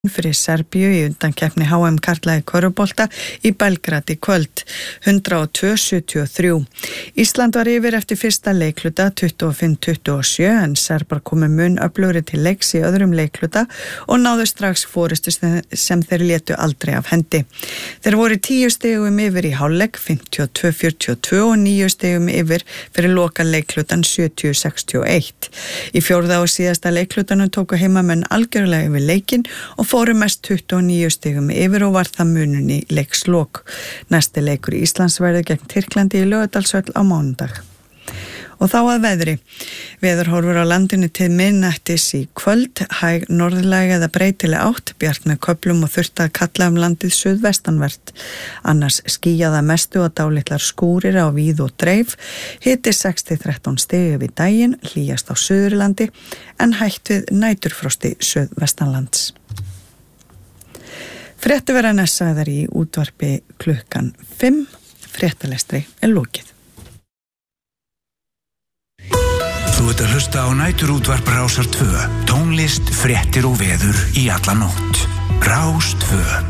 fyrir Serbíu í undankeppni HM karla í körfubolta í Belgrad í kvöld, 102-73. Ísland var yfir eftir fyrsta leikluta 25-27 en Serbar komu mun öflugri til leiks í öðrum leikluta og náðu strax forystu sem þeir létu aldrei af hendi. Þeir voru 10 stigum yfir í hálfleik 52-42 og 9 stigum yfir fyrir loka leiklutan 70-61. Í fjórða og síðasta leiklutanum tóku heimamenn algjörlega yfir leikinn og fóru mest 29 stigum yfir og var það munun í leikslok. Næsti leikur Íslands verður gegn Tyrklandi í Laugardalshöll á mánudag. Og þá að veðri. Veðurhorfur á landinu til miðnættis í kvöld, hæg norðlæg eða breytileg átt, bjart með köflum og þurrt að kalla landið suðvestanvert. Annars skýjað að mestu og dálitlar skúrir á víð og dreif, hiti 6-13 stig við daginn, hlýjast á Suðurlandi, en hætt við næturfrosti suðvestanlands. Fréttir verða næssaðar í útvarpi klukkan 5, fréttalestri lokið. Þú ert að hlusta á næturútvarp Rásar 2, tónlist, fréttir og veður í alla nótt. Rás 2.